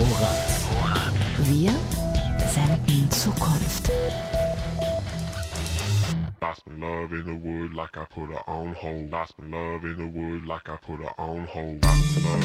Wir senden Zukunft. Lost my love in the wood like I put her on hold. Lost my love in the wood like I put her on hold. Lost my love